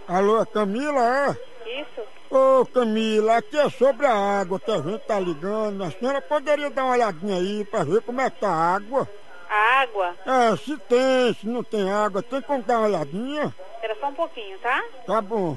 Alô, Camila, é? Isso. Ô Camila, aqui é sobre a água que a gente tá ligando. A senhora poderia dar uma olhadinha aí pra ver como é que tá a água? A água? É, se tem, se não tem água, tem como dar uma olhadinha? Espera só um pouquinho, tá? Tá bom.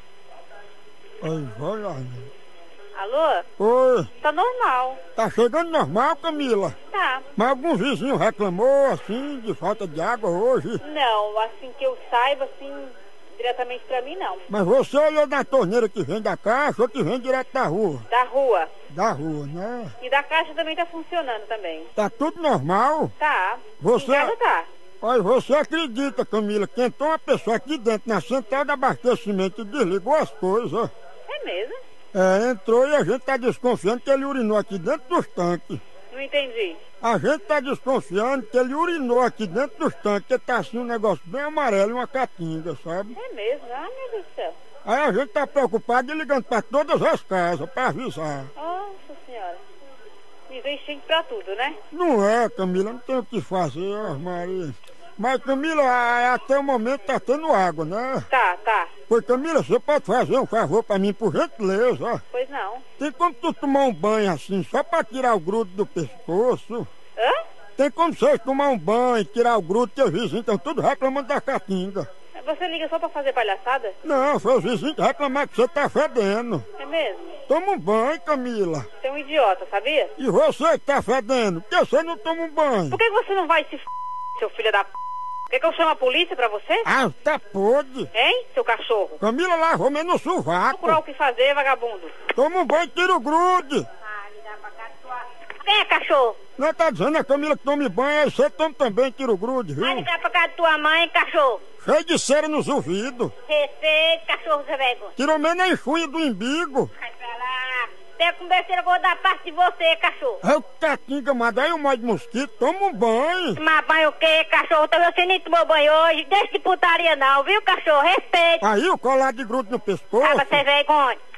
Aí, vai lá. Alô? Oi, Tá normal. tá chegando normal, Camila? Tá. Mas algum vizinho reclamou, assim, de falta de água hoje? Não, assim que eu saiba, assim, diretamente pra mim, não. Mas você olhou na torneira que vem da caixa ou que vem direto da rua? Da rua. Da rua, né? E da caixa também tá funcionando também. Tá tudo normal? Tá. Você... Em casa tá. Olha, você acredita, Camila, que entrou uma pessoa aqui dentro na central de abastecimento e desligou as coisas? É mesmo? É, entrou e a gente tá desconfiando que ele urinou aqui dentro dos tanques. Não entendi. A gente tá desconfiando que ele urinou aqui dentro dos tanques, que tá assim um negócio bem amarelo e uma catinga, sabe? É mesmo? Ah, meu Deus do céu. Aí a gente tá preocupado e ligando pra todas as casas pra avisar. Nossa senhora. Me vem enchente pra tudo, né? Não é, Camila, não tem o que fazer, ó, Maria. Mas, Camila, até o momento tá tendo água, né? Tá, tá. Pois, Camila, você pode fazer um favor pra mim, por gentileza, ó. Pois não. Tem como tu tomar um banho assim, só pra tirar o grudo do pescoço? Hã? Tem como você tomar um banho, tirar o grudo, que os vizinhos estão tudo reclamando da caatinga. Você liga só pra fazer palhaçada? Não, foi os vizinhos reclamar que você tá fedendo. É mesmo? Toma um banho, Camila. Você é um idiota, sabia? E você que tá fedendo, por que você não toma um banho? Por que você não vai se seu filho da p... Quer que eu chame a polícia pra você? Ah, tá podre. Hein, seu cachorro? Camila lavou menos sovaco. Procurar o que fazer, vagabundo. Toma um banho e tira o grude. Quem é cachorro? Não tá dizendo a Camila que tome banho, aí você toma também e tira o grude, viu? Vai ligar pra casa de tua mãe, cachorro. Cheio de cera nos ouvidos. Respeito, cachorro, você vergonha. Tirou menos a enxunha do umbigo. Vai pra lá. Pega com besteira, eu vou dar parte de você, cachorro. É o catinga, mas aí o mal de mosquito, toma um banho. Tomar banho o quê, cachorro? Você nem tomou banho hoje. Deixa de putaria não, viu, cachorro? Respeito. Aí o colar de grude no pescoço. Ah, você vergonha.